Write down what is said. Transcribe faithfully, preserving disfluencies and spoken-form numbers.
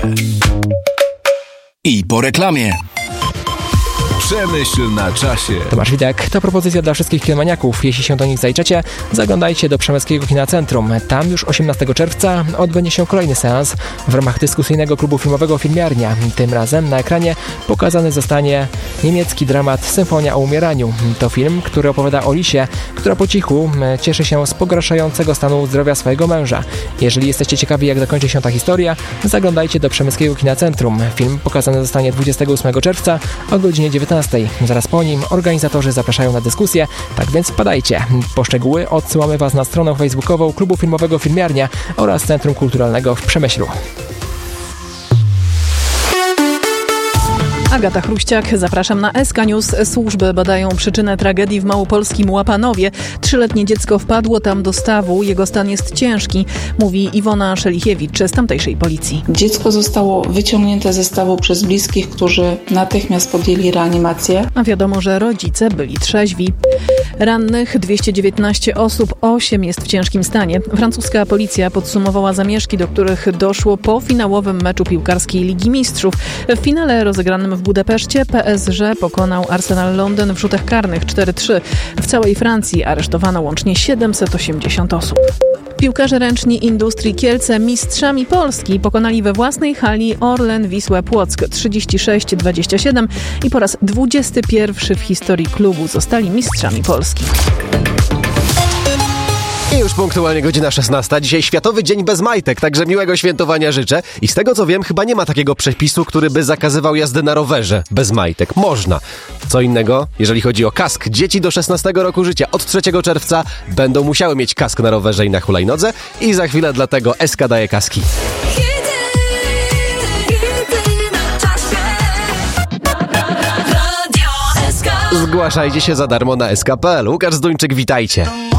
I po reklamie. Przemyśl na czasie. Tomasz Widek, to propozycja dla wszystkich kinomaniaków. Jeśli się do nich zajrzecie, zaglądajcie do Przemyskiego Kina Centrum. Tam już osiemnastego czerwca odbędzie się kolejny seans w ramach dyskusyjnego klubu filmowego Filmiarnia. Tym razem na ekranie pokazany zostanie niemiecki dramat Symfonia o umieraniu. To film, który opowiada o Lisie, która po cichu cieszy się z pogarszającego stanu zdrowia swojego męża. Jeżeli jesteście ciekawi, jak zakończy się ta historia, zaglądajcie do Przemyskiego Kina Centrum. Film pokazany zostanie dwudziestego ósmego czerwca o godzinie dziewiętnastej. Zaraz po nim organizatorzy zapraszają na dyskusję, tak więc wpadajcie. Po szczegóły odsyłamy Was na stronę facebookową klubu filmowego Filmiarnia oraz Centrum Kulturalnego w Przemyślu. Agata Chruściak, zapraszam na S K News. Służby badają przyczynę tragedii w małopolskim Łapanowie. Trzyletnie dziecko wpadło tam do stawu, jego stan jest ciężki, mówi Iwona Szelichiewicz z tamtejszej policji. Dziecko zostało wyciągnięte ze stawu przez bliskich, którzy natychmiast podjęli reanimację. A wiadomo, że rodzice byli trzeźwi. Rannych dwieście dziewiętnaście osób, osiem jest w ciężkim stanie. Francuska policja podsumowała zamieszki, do których doszło po finałowym meczu piłkarskiej Ligi Mistrzów. W finale rozegranym w Budapeszcie P S G pokonał Arsenal Londyn w rzutach karnych cztery trzy. W całej Francji aresztowano łącznie siedemset osiemdziesiąt osób. Piłkarze ręczni Industrii Kielce mistrzami Polski pokonali we własnej hali Orlen Wisłę Płock trzydzieści sześć dwadzieścia siedem i po raz dwudziesty pierwszy w historii klubu zostali mistrzami Polski. I już punktualnie godzina szesnasta. Dzisiaj Światowy Dzień Bez Majtek, także miłego świętowania życzę. I z tego co wiem, chyba nie ma takiego przepisu, który by zakazywał jazdy na rowerze bez majtek. Można. Co innego, jeżeli chodzi o kask. Dzieci do szesnastego roku życia od trzeciego czerwca będą musiały mieć kask na rowerze i na hulajnodze. I za chwilę dlatego S K daje kaski. Zgłaszajcie się za darmo na S K kropka P L. Łukasz Zduńczyk, witajcie.